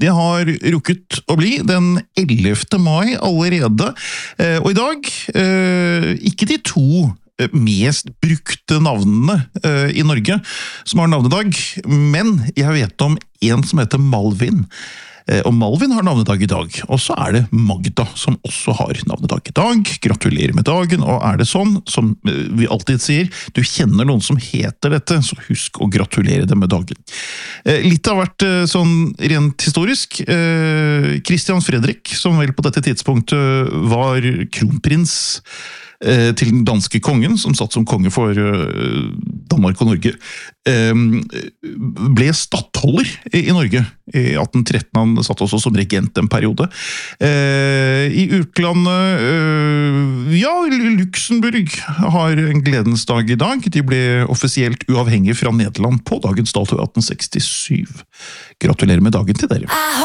Det har rukket å bli den 11. mai allerede, og i dag ikke de to mest brukte navnene i Norge som har navnedag, men jeg vet om en som heter Malvin. Og Malvin har navnedag i dag, og så det Magda som også har navnedag i dag. Gratulerer med dagen, og det sånn, som vi alltid sier, du kjenner noen som heter dette, så husk å gratulere dem med dagen. Litt har vært sånn rent historisk. Christian Fredrik, som vel på dette tidspunktet var kronprins til den danske kongen, som satt som konge for Danmark og Norge, ble stattholder i Norge i 1813. Han satt også som regent en periode. I utlandet, ja, Luxembourg har en gledens dag i dag. De ble offisielt uavhengige fra Nederland på dagens dato 1867. Gratulerer med dagen til dere.